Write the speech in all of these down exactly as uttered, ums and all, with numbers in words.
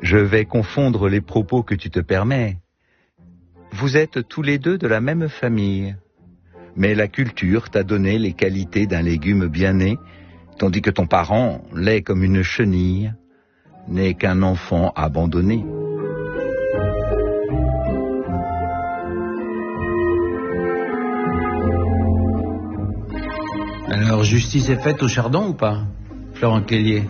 Je vais confondre les propos que tu te permets. Vous êtes tous les deux de la même famille. Mais la culture t'a donné les qualités d'un légume bien né, tandis que ton parent, laid comme une chenille, n'est qu'un enfant abandonné. Alors, justice est faite au chardon ou pas, Florent Kellier?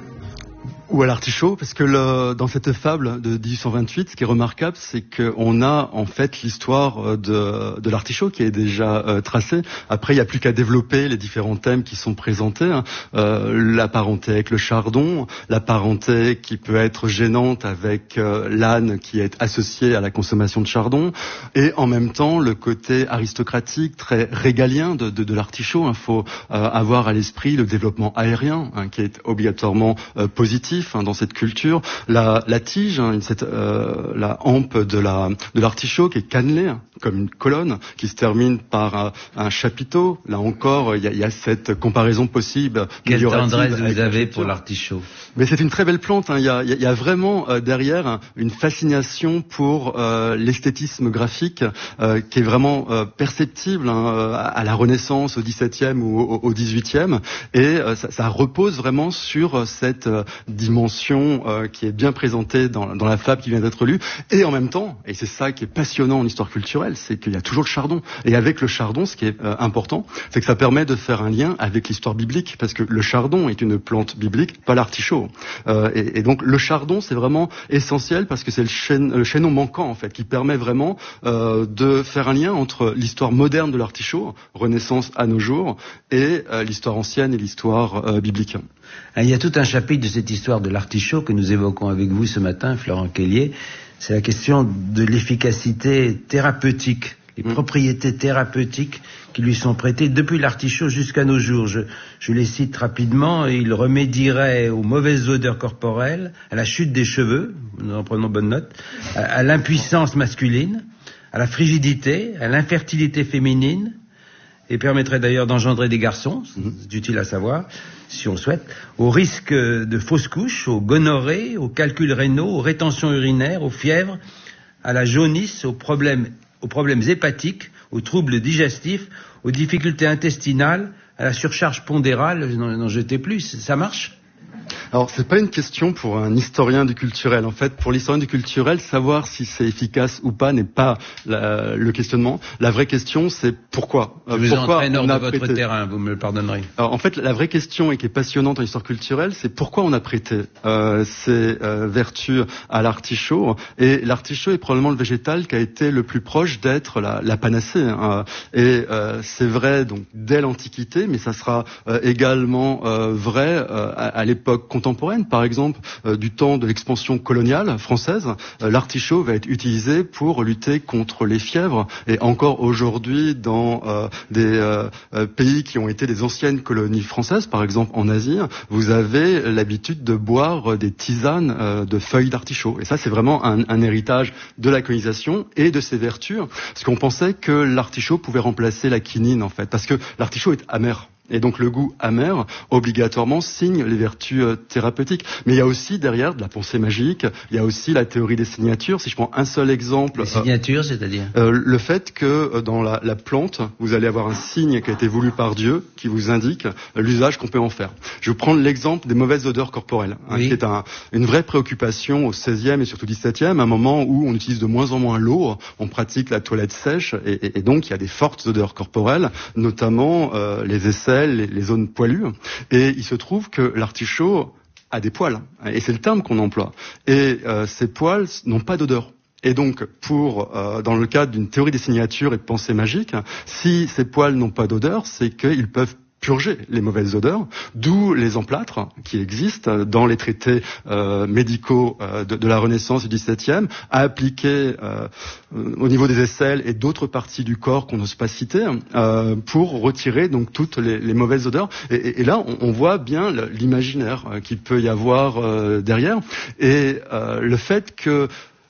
Ou à l'artichaut, parce que le, dans cette fable de dix-huit cent vingt-huit, ce qui est remarquable, c'est qu'on a en fait l'histoire de, de l'artichaut qui est déjà euh, tracée. Après, il n'y a plus qu'à développer les différents thèmes qui sont présentés. Hein. Euh, la parenté avec le chardon, la parenté qui peut être gênante avec euh, l'âne qui est associé à la consommation de chardon, et en même temps le côté aristocratique, très régalien de, de, de l'artichaut. Il faut euh, avoir à l'esprit le développement aérien, hein, qui est obligatoirement euh, positif dans cette culture, la, la tige, hein, cette, euh, la hampe de la de l'artichaut qui est cannelée hein, comme une colonne, qui se termine par un, un chapiteau. Là encore, il y a, y a cette comparaison possible. Quelle tendresse vous avez pour l'artichaut? Mais c'est une très belle plante. Il hein. y, y, y a vraiment euh, derrière hein, une fascination pour euh, l'esthétisme graphique euh, qui est vraiment euh, perceptible hein, à la Renaissance, au dix-septième ou au, au dix-huitième, et euh, ça, ça repose vraiment sur cette euh, dimension euh, qui est bien présentée dans, dans la fable qui vient d'être lue, et en même temps, et c'est ça qui est passionnant en histoire culturelle, c'est qu'il y a toujours le chardon. Et avec le chardon, ce qui est euh, important, c'est que ça permet de faire un lien avec l'histoire biblique, parce que le chardon est une plante biblique, pas l'artichaut. Euh, et, et donc le chardon, c'est vraiment essentiel parce que c'est le, chaîne, le chaînon manquant en fait, qui permet vraiment euh, de faire un lien entre l'histoire moderne de l'artichaut, Renaissance à nos jours, et euh, l'histoire ancienne et l'histoire euh, biblique. Il y a tout un chapitre de cette histoire de l'artichaut que nous évoquons avec vous ce matin, Florent Kellier. C'est la question de l'efficacité thérapeutique, les mmh. propriétés thérapeutiques qui lui sont prêtées depuis l'artichaut jusqu'à nos jours. Je, je les cite rapidement. Il remédierait aux mauvaises odeurs corporelles, à la chute des cheveux, nous en prenons bonne note, à, à l'impuissance masculine, à la frigidité, à l'infertilité féminine, et permettrait d'ailleurs d'engendrer des garçons, c'est utile à savoir, si on le souhaite, au risque de fausses couches, aux gonorrhées, aux calculs rénaux, aux rétentions urinaires, aux fièvres, à la jaunisse, aux problèmes, aux problèmes hépatiques, aux troubles digestifs, aux difficultés intestinales, à la surcharge pondérale, n'en jetez plus, ça marche ? Alors, c'est pas une question pour un historien du culturel. En fait, pour l'historien du culturel, savoir si c'est efficace ou pas n'est pas la, le questionnement. La vraie question, c'est pourquoi. Je vous pourquoi entraîne hors de prêté... votre terrain, vous me le pardonnerez. Alors, en fait, la vraie question, et qui est passionnante en histoire culturelle, c'est pourquoi on a prêté euh, ces euh, vertus à l'artichaut. Et l'artichaut est probablement le végétal qui a été le plus proche d'être la, la panacée. Hein. Et euh, c'est vrai donc dès l'Antiquité, mais ça sera euh, également euh, vrai euh, à, à l'époque contemporaine, par exemple, euh, du temps de l'expansion coloniale française, euh, l'artichaut va être utilisé pour lutter contre les fièvres. Et encore aujourd'hui, dans euh, des euh, euh, pays qui ont été des anciennes colonies françaises, par exemple en Asie, vous avez l'habitude de boire des tisanes euh, de feuilles d'artichaut. Et ça, c'est vraiment un, un héritage de la colonisation et de ses vertus, parce qu'on pensait que l'artichaut pouvait remplacer la quinine, en fait, parce que l'artichaut est amer. Et donc le goût amer, obligatoirement, signe les vertus euh, thérapeutiques. Mais il y a aussi derrière de la pensée magique, il y a aussi la théorie des signatures. Si je prends un seul exemple... Les signatures, euh, c'est-à-dire euh, le fait que euh, dans la, la plante, vous allez avoir un signe qui a été voulu par Dieu, qui vous indique euh, l'usage qu'on peut en faire. Je vais prendre l'exemple des mauvaises odeurs corporelles, hein, oui. qui est un, une vraie préoccupation au seizième et surtout dix-septième, un moment où on utilise de moins en moins l'eau, on pratique la toilette sèche, et, et, et donc il y a des fortes odeurs corporelles, notamment euh, les aisselles, Les, les zones poilues, et il se trouve que l'artichaut a des poils, et c'est le terme qu'on emploie, et euh, ces poils n'ont pas d'odeur. Et donc, pour euh, dans le cadre d'une théorie des signatures et de pensée magique, si ces poils n'ont pas d'odeur, c'est qu'ils peuvent purger les mauvaises odeurs, d'où les emplâtres qui existent dans les traités euh, médicaux euh, de, de la Renaissance du dix-septième, à appliquer euh, au niveau des aisselles et d'autres parties du corps qu'on n'ose pas citer, euh, pour retirer donc toutes les, les mauvaises odeurs. Et, et, et là, on, on voit bien l'imaginaire euh, qu'il peut y avoir euh, derrière, et euh, le fait que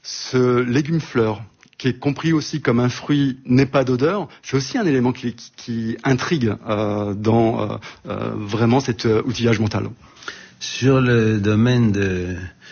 ce légume-fleur, qui est compris aussi comme un fruit, n'ait pas d'odeur, c'est aussi un élément qui, qui, qui intrigue euh, dans euh, euh, vraiment cet euh, outillage mental. Sur le domaine de